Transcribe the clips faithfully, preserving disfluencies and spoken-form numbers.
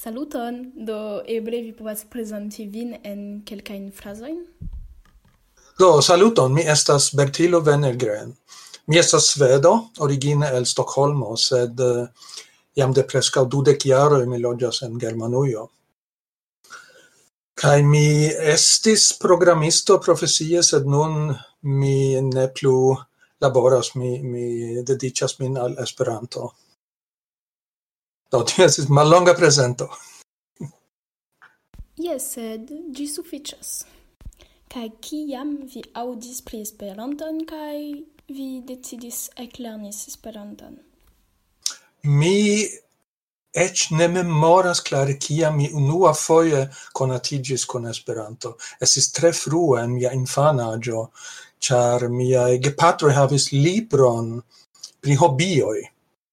Saluton, do eble vi povas prezenti vin en kelkajn frazojn? Do, saluton, mi estas Bertilo Wennergren. Mi estas svedo, origine el Stockholmo, sed uh, jam de preskaŭ dudek jaroj mi loĝas en Germanujo. Kaj mi estis programisto profesie, sed nun mi ne plu laboras, mi, mi dediĉas min al Esperanto. Do, tio estis mallonga prezento. Jes, sed ĝi sufiĉas. Kaj kiam vi aŭdis pri Esperanton kaj vi decidis eklernis Esperanton? Mi eĉ ne memoras klare kiam mi unuafoje konatiĝis kun Esperanto. Estis tre frue en mia infanaĝo, ĉar miaj gepatroj havis libron pri hobioj,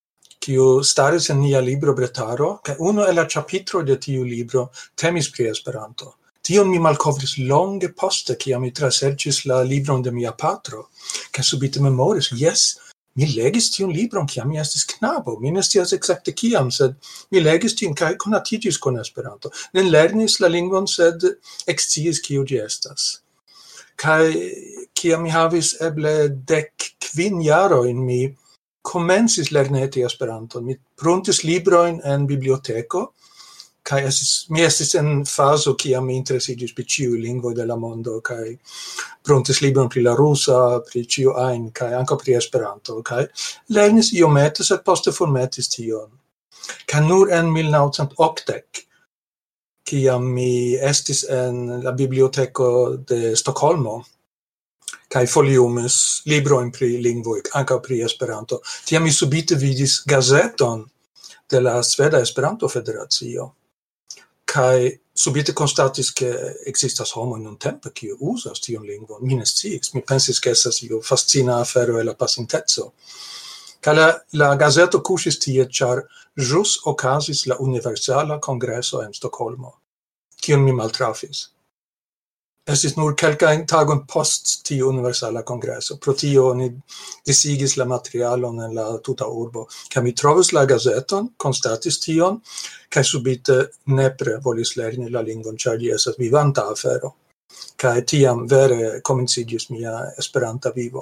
kiu staris en nia librobretaro, kaj unu el la ĉapitroj de tiu libro temis pri Esperanto. Tion mi malkovris longe poste, kiam mi traserĉis la libron de mia patro, kaj subite memoris, jes, mi legis tiun libron, kiam mi estis knabo. Mi ne scias ekzakte kiam, sed mi legis tion kaj konatiĝis kun Esperanto. Ne lernis la lingvon, sed eksciis kiu ĝi estas. Kaj kiam mi havis eble dek kvin jarojn, mi komencis lerneti Esperanton. Mi pruntis librojn en biblioteko, kaj estis, mi estis en fazo kiam mi interesiĝis pri ĉiuj lingvoj de la mondo, kaj pruntis libron pri la rusa, pri ĉio ajn, kaj ankaŭ pri Esperanto, kaj lernis iomete, sed poste formetis tion. Kaj nur en mil naŭcent okdek, kiam mi estis en la biblioteko de Stokholmo, kaj foliumis librojn pri lingvoj, ankaŭ pri Esperanto, tiam mi subite vidis gazeton de la Sveda Esperanto-federacio, kaj subite konstatis, ke ekzistas homoj nuntempe, kiuj uzas tiun lingvon. Mi ne sciis, mi pensis, ke estas io fascina afero el la pasinteco. Kaj la, la gazeto kuŝis tie, ĉar ĵus okazis la Universala Kongreso en Stokholmo, kiun mi maltrafis. Estis nur kelkajn tagojn post tiu Universala Kongreso. Pro tio oni disigis la materialon en la tuta urbo. Kaj mi trovis la gazeton, konstatis tion, kaj subite nepre volis lerni la lingvon, ĉar ĝi estas vivanta afero. Kaj tiam vere komenciĝis mia Esperanta vivo.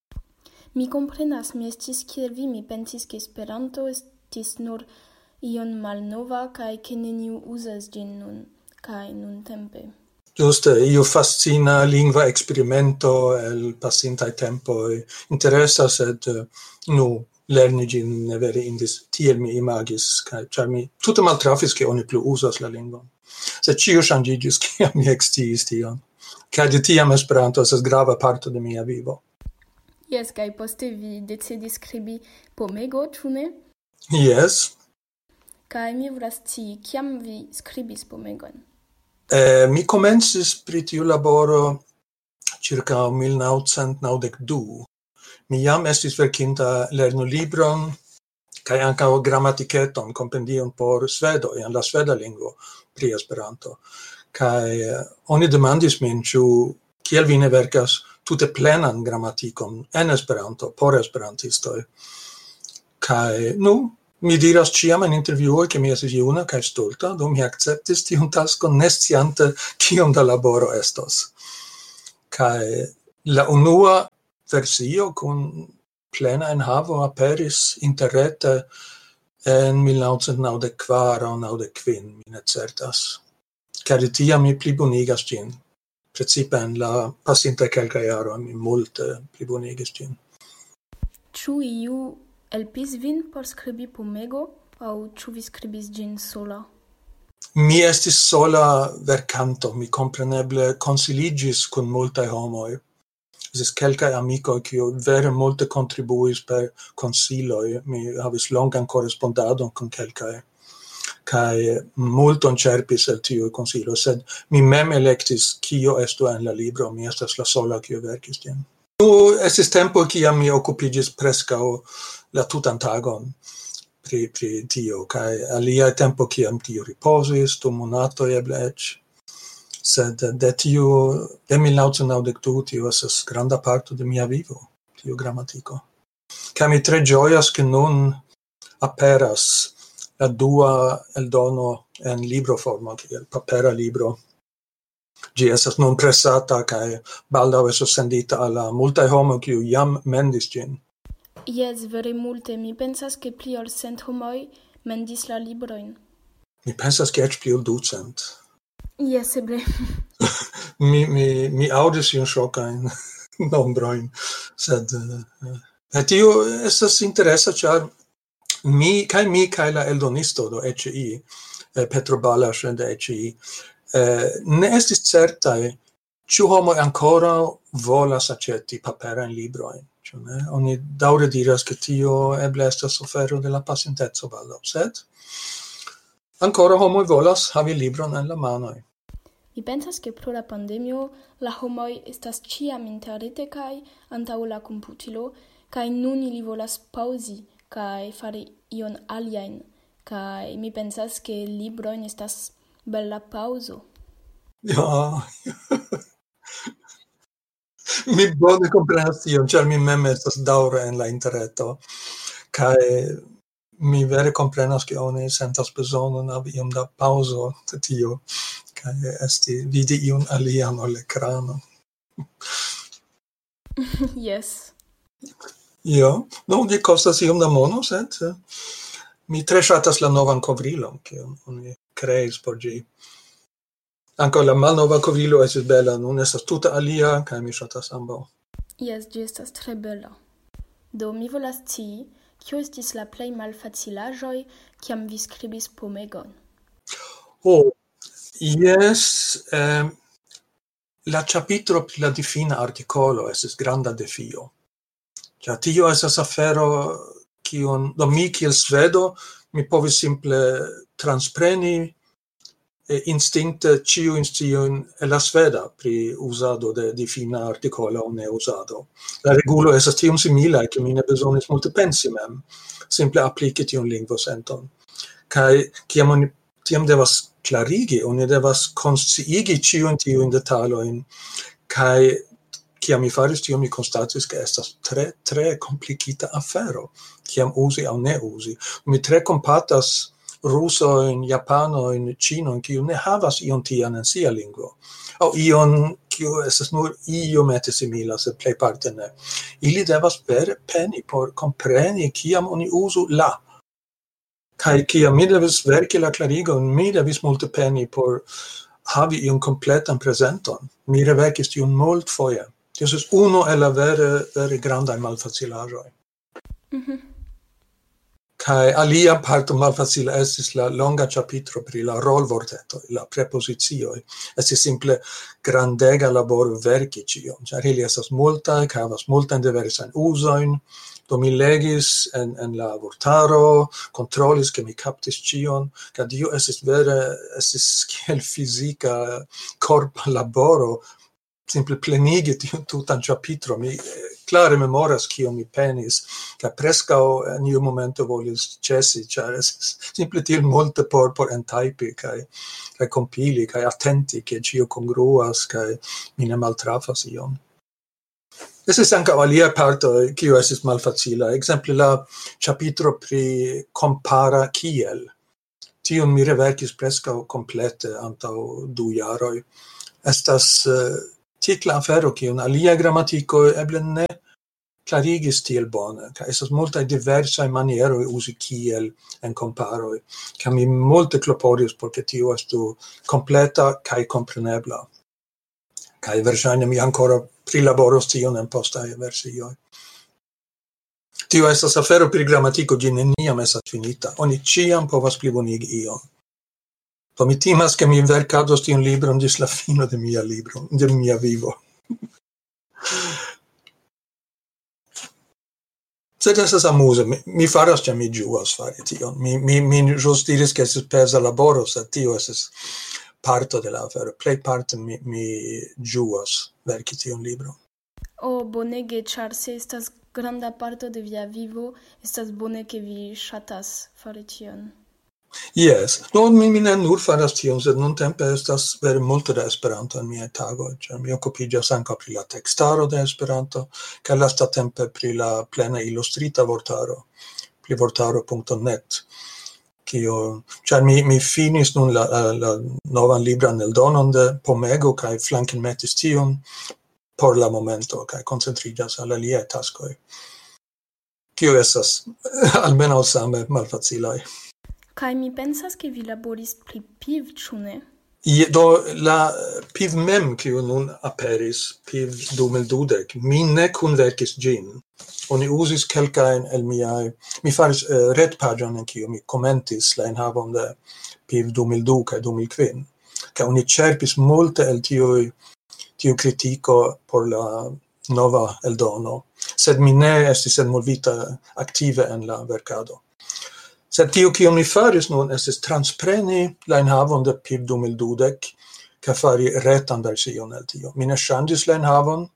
Mi komprenas, mi estis kiel vi, mi pensis, ke Esperanto estis nur ion malnova kaj ke neniu uzas ĝin nun kaj nuntempe. Giuste, io fascina lingva experimento el pasintai tempoi interessa, sed nu lerni gin ne vere indis tiel mi imagis, char mi tutte maltrafis che oni plu usas la lingvon. Sed cio ŝanĝiĝis kiam mi eksciis tion. Kaj de tiam Esperanto estas grava parto de mia vivo. Jes, kaj poste vi decidis skribi Pomego, ĉu ne? Yes. Kaj mi volas scii, kiam vi skribis Pomegon? Eh, mi komencis pri tiu laboro circa mil naŭcent naŭdek du. Mi jam estis verkinta lernolibron kaj ankaŭ gramatiketon, kompendion por svedoj en la sveda lingvo pri Esperanto. Kaj eh, oni demandis min, ĉu kiel vi ne verkas tute plenan gramatikon en Esperanto por esperantistoj. Kaj nu mi diras ĉiam en intervjuoj, ke mi estis juna kaj stulta, do mi akceptis tiun taskon ne sciante kiom da laboro estos. Kaj la unua versio kun plena enhavo aperis interrete en mil naŭcent naŭdek kvar aŭ naŭdek kvin, mi ne certas. Kaj de tiam mi plibonigas ĝin. Precipe en la pasintaj kelkaj jaroj mi multe plibonigis ĝin. Ĉu iu helpis vin por skribi Pomego, aŭ ĉu vi skribis ĝin sola? Mi estis sola verkanto, mi kompreneble konsiliĝis kun multaj homoj. Estis kelkaj amikoj, kiuj vere multe kontribuis per konsiloj. Mi havis longan korespondadon kun kelkaj, kaj multon ĉerpis el tiuj konsiloj, sed mi mem elektis kio estu en la libro, mi estas la sola, kiu verkis ĝin. Nu, estis tempo kiam mi okupiĝis preskaŭ la tutan tagon pri, pri tio, kaj alia tempo kiam tio riposis, du monatoj eble eĉ. Sed de tiu, de mil naŭcent naŭdek du, tio estas granda parto de mia vivo, tiu gramatiko. Kaj mi tre ĝojas, ke nun aperas la dua eldono en libroformo, kiel papera libro. Gi estas nun pressata kaj baldaŭ estos sendita al la multaj homoj kiuj jam mendis ĝin. Yes, vere multe. Mi pensas ke pli ol cent homoj mendis la librojn. Mi pensas ke eĉ pli ol ducent. Yes, eble. mi mi mi aŭdis iun ŝokajn nombrojn, sed uh, tio estas interesa, ĉar mi kaj mi kaj la eldonisto do E C I, eh, Petro Balas de E C I, eh, ne estis certaj ĉu homoj ankoraŭ volas aĉeti paperajn librojn. Ĉu ne? Oni daŭre diras ke tio eble estas sufero de la pasinteco baldaŭ, sed ankoraŭ homoj volas havi libron en la manoj. Mi pensas ke pro la pandemio la homoj estas ĉiam interrete kaj antaŭ la komputilo, kaj nun ili volas paŭzi kaj fari ion aliajn, kaj mi pensas ke librojn estas bela paŭzo. Ja, mi bone komprenas tion, ĉar mi mem estas daŭre en la interreto, kaj mi vere komprenas ke oni sentas bezonon havi iom da paŭzo de tio, kaj esti vidi iun alian ol ekrano. Yes. Ja, no, ĝi kostas iom da mono, sed eh, mi tre ŝatas la novan kovrilon, kiun oni kreis por ĝi. Ankaŭ la malnova kovrilo estis bela, nun estas tute alia, kaj mi ŝatas ambaŭ. Yes, ĝi estas tre bela. Do mi volas scii, kio estis la plej malfacilaĵoj, kiam vi skribis Pomegon? Oh, yes, eh, la ĉapitro pri la difina artikolo estis granda defio. Ĉar tio estas afero kiun do mi kiel svedo mi povis simple transpreni eh, instinkte ĉiujn sciojn el la sveda pri uzado de difina artikolo aŭ ne uzado. La regulo estas tiom simila ke mi ne bezonis multe pensi mem, simple apliki tiun lingvosenton. Kaj kiam oni tiam devas klarigi, oni devas konsciigi ĉiujn tiujn detalojn, kaj kiam mi faris tio, mi konstatis ke estas tre, tre komplikita afero, kiam uzi aŭ ne uzi. Mi tre kompatas rusojn, japanojn, ĉinojn, kiu ne havas ion tian en sia lingvo. Aŭ ion, kiu estas nur iomete simila, sed plejparte ne. Ili devas vere peni por kompreni kiam oni uzu la. Kaj kiam mi devis verki la klarigon, mi devis multe peni por havi iun kompletan prezenton. Mi revekis tion multfoje. Tio estas unu el la vere, vere grandaj malfacilaĵoj. Mhm. Kaj alia parto malfacila estis la longa ĉapitro pri la rolvortetoj, la prepozicioj. Estis simple grandega laboro verki ĉion, ĉar ili estas multaj kaj havas multajn diversajn uzojn. Do mi legis en, en la vortaro, kontrolis ke mi kaptis ĉion, kaj tio estis vere estis kiel fizika korpa laboro, simple plenigi tiun tutan ĉapitro. Mi eh, klare memoras kion mi penis, kaj preskaŭ en iu momento volis ĉesi, ĉar estis simple tiel multe por por entajpi kaj kaj kompili kaj atenti ke ĉio kongruas kaj mi ne maltrafas ion. Estis ankaŭ alia parto kiu estis malfacila, ekzemple la ĉapitro pri kompara kiel. Tion mi reverkis preskaŭ komplete antaŭ du jaroj. Estas uh, tikla afero kiun alia gramatiko eble ne klarigis tiel bone, kaj estas multaj diversaj manieroj uzi kiel en komparoj, kaj mi multe klopodis por ke tio estu kompleta kaj komprenebla. Kaj verŝajne mi ankoraŭ prilaboros tion en postaj versioj. Tio estas afero pri gramatiko, ĝi neniam estas finita. Oni ĉiam povas plibonigi ion. Do mi timas ke mi verkados tiun libron ĝis la fino de mia libro, de mia vivo. Sed estas amuze, mi, mi faras ĉar mi ĝuas fari tion. Mi, mi, mi ĵus diris ke estas peza laboro, sed tio estas parto de la afero. Plejparte mi, mi ĝuas verki tiun libron. Oh, bonege, ĉar se estas granda parto de via vivo, estas bone ke vi ŝatas fari tion. Yes, no, mi, mi ne nur faras tion, sed nuntempe estas vere multe da Esperanto en miaj tagoj, ĉar mi okupiĝas ankaŭ pri la tekstaro de Esperanto, kaj lastatempe pri la plena ilustrita vortaro, pri vortaro punkto net. Kio, cioè mi, mi finis nun la, la, la novan libran el donon de Pomego, kai flanken metis tion por la momento, kai concentrigas al aliae taskoi. Kio estas almeno same malfacilai. Kai mi pensas che vi laboris pri piv, ĉu ne? Je, do la piv mem, kiu nun aperis, piv du mil dudek, mi ne kunverkis gin. Oni usis kelkajn el miaj, mi faris uh, retpaĝon en kiu mi komentis la enhavon de piv du mil du kaj du mil kvin. Kaj oni ĉerpis multe el tiuj tiu kritiko por la nova eldono, sed mi ne estis envolvita aktive en la verkado. Sed tio kion mi faris nun estis transpreni la enhavon de piv du mil dudek kaj fari retan version el tio. Mi ne ŝanĝis la enhavon,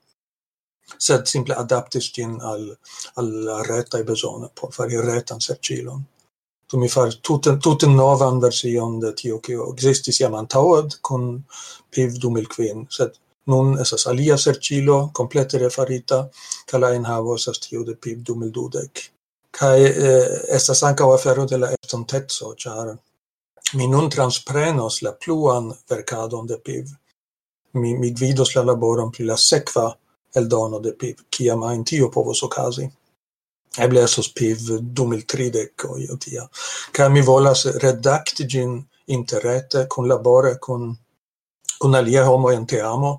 sed simple adaptis ĝin al, al la retaj bezonoj por fari retan serĉilon. Do mi faris tute, tute novan version de tio kio ekzistis jam antaŭe kun piv du mil kvin, sed nun estas alia serĉilo komplete refarita kaj la enhavo estas tiu de piv du mil dudek. Kaj eh, estas ankaŭ afero de la estonteco, ĉar mi nun transprenos la pluan verkadon de piv. Mi, mi gvidos la laboron pri la sekva eldono de piv, kiam ajn tio povos okazi. Eble estos piv du mil tridek o io tia. Kaj mi volas redakti ĝin interrete, kunlabore kun kun aliaj homoj en teamo,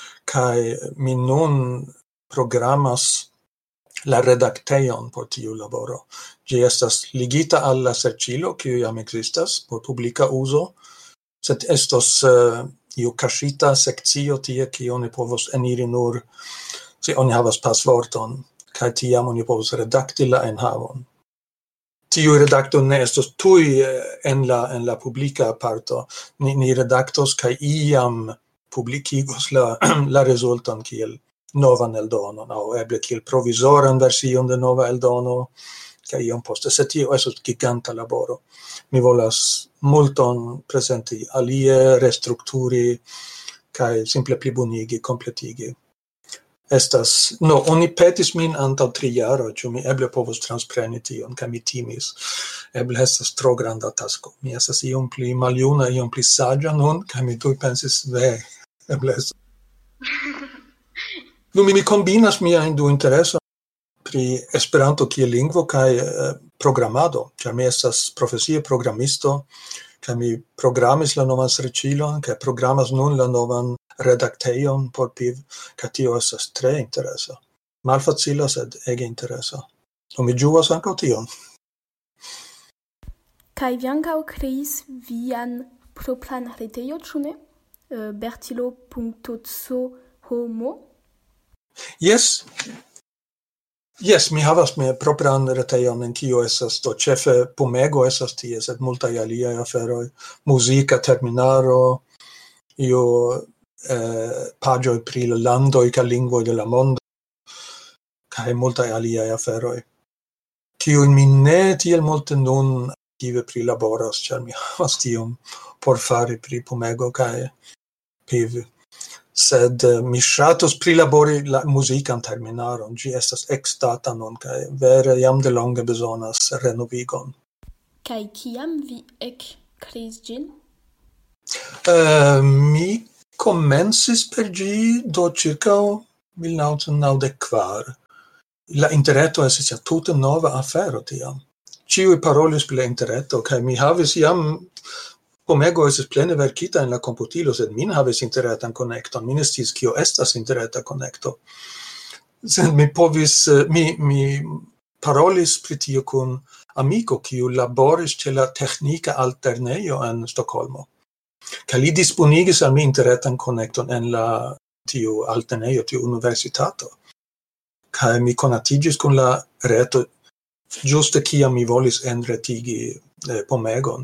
kaj mi nun programas la redaktejon por tiu laboro. Ĝi estas ligita al la serĉilo, kiu jam ekzistas por publika uzo, sed estos uh, iu kaŝita sekcio tie, kie oni povos eniri nur se oni havas pasvorton, kaj tiam oni povos redakti la enhavon. Tiu redakto ne estos tuj en la en la publika parto. Ni, ni redaktos kaj iam publikigos la la rezulton kiel novan eldonon, aŭ eble kiel provizoran version de nova eldono, kaj iom poste. Sed tio estos giganta laboro. Mi volas multon presenti alie, restrukturi kaj simple plibonigi, kompletigi. Estas, no, oni petis min antaŭ tri jaroj, ĉu mi eble povos transpreni tion, kaj mi timis. Eble estas tro granda tasko. Mi estas iom pli maljuna, iom pli saĝa nun, kaj mi tuj pensis, ve, eble estas. Nu, mi, mi kombinas miajn du interesojn pri Esperanto kiel lingvo kaj eh, programado, ĉar mi estas profesie programisto, kaj mi programis la novan serĉilon, kaj programas nun la novan redaktejon por piv, kaj tio estas tre interesa. Malfacila, sed ege interesa. Do mi ĝuas ankaŭ tion. Kaj vi ankaŭ kreis vian propran retejon, ĉu ne? Uh, bertilo punkto co homo. Yes. Yes, mi havas mia propran retejon en kiu estas do ĉefe Pomego estas tie, sed multaj aliaj aferoj, muzika terminaro, io eh, paĝoj pri la landoj kaj lingvoj de la mondo, kaj multaj aliaj aferoj, kiujn mi ne tiel multe nun aktive prilaboras, ĉar mi havas tiom por fari pri Pomego kaj piv. Sed uh, mi ŝatus prilabori la muzikan terminaron. Ĝi estas eksdata nun kaj vere jam de longe bezonas renovigon. Kaj kiam vi ekkreis ĝin? Uh, mi komencis per ĝi do ĉirkaŭ mil naŭcent naŭdek kvar. La interreto estis ja tute nova afero tiam. Ĉiuj parolis pri la interreto kaj mi havis jam Pomego estis plene verkita en la komputilo, sed min havis interretan konekton. Mi ne sciis kio estas interreta konekto. Sed mi povis, mi, mi parolis pri tio kun amiko, kiu laboris ĉe la teknika altlernejo en Stokholmo. Kaj li disponigis al mi interretan konekton en la tiu altlernejo, tiu universitato. Kaj mi konatiĝis kun la reto ĝuste kiam mi volis enretigi eh, Pomegon.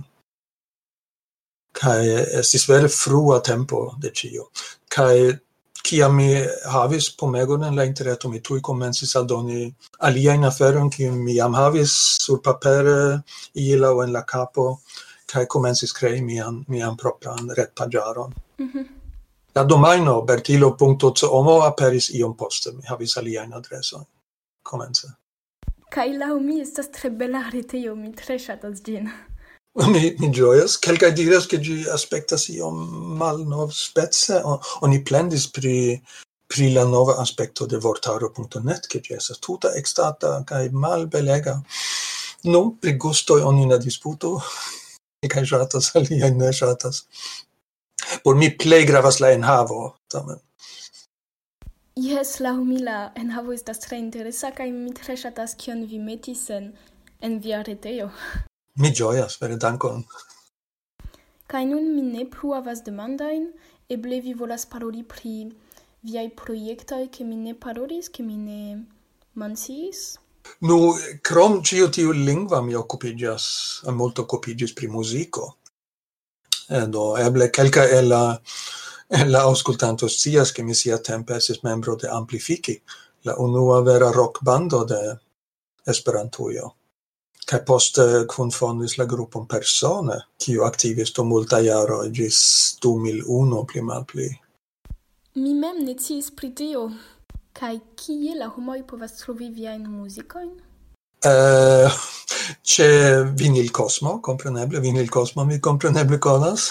Kai estis vere frua tempo de ĉio. Kai kiam mi havis Pomegon en la interreto, mi tuj komencis aldoni aliajn aferojn, kiujn mi jam havis surpapere iel aŭ en la kapo, kaj komencis krei mian, mian propran retpaĝaron. Mm-hmm. La domajno bertilo punkto com aperis iom poste. Mi havis aliajn adresojn komence. Kaj laŭ mi estas tre bela retejo, mi tre ŝatas ĝin. Mi, mi gioias. Quelcae diras che gi aspectas iom malnov spece. Oni plendis pri, pri la nova aspecto de vortaro punto net, che gi estas tuta extata cae malbelega. Nu, pri gustoi oni ne disputu. Mi cae shatas, aliai ne shatas. Por mi plei gravas la enhavo, tamen. Yes, la humila enhavo estas tre interesa, kaj mi tre ŝatas kion vi metis en, en via retejo. Mi gioias, vere dankon. Kaj nun mi ne plu havas demandojn, eble vi volas paroli pri viaj projektoj, ke mi ne parolis, ke mi ne menciis? Nu, krom cio tiu lingva mi occupigas, molto occupigis pri musico. E do, eble kelka el la la auscultanto scias che mi sia tempe esis membro de Amplifiki, la unua vera rock bando de Esperantujo. Kai poste kunfondis la grupon Persone, kiu aktivis dum multa jaro gis du mil unu pli malpli. Mi mem ne sciis pri tio. Kaj kie la homoj povas trovi viajn muzikojn? Uh, c'è Vinyl Cosmo, compreneble, Vinyl Cosmo mi compreneble konas.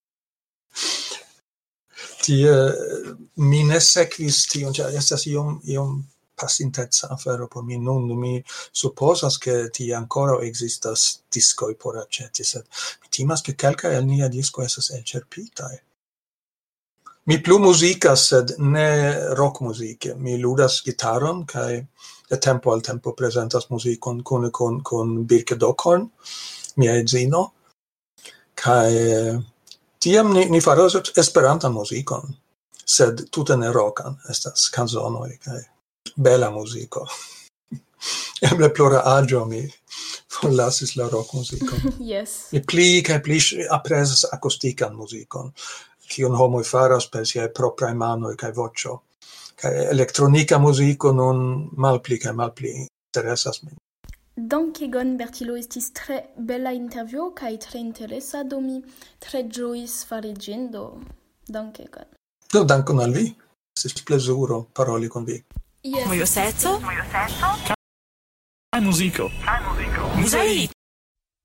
Tie mi ne sekvis tion, cioè estas iom, iom pasinteca afero por mi nun. Mi supposas che tie ancora existas discoi por aceti, sed mi timas che kelkaj el nia disco estas elĉerpitaj. Mi plu musicas, sed ne rock musique. Mi ludas gitaron, kai de tempo al tempo presentas musicon kune con, con Birke Dockhorn, mia edzino, kai tiam ni, ni faros esperantan musicon, sed tute ne rockan, estas canzonoi, kai bela musico. Eble plora agio mi forlasis la rock musicon. Yes. Mi pli kai pli apresas akustikan musicon, kiun homoj faras per siaj propraj manoj kaj voĉo. Kaj elektronika muziko nun malpli kaj malpli interesas min. Dankegon, Bertilo, estis tre bela intervjuo kaj tre interesa, do mi tre ĝojis fari ĝin, do dankegon. Do dankon al vi. Estis plezuro paroli kun vi. Yes. Mojo serco? Mojo serco? Kaj muziko. Kaj muziko. Muzei.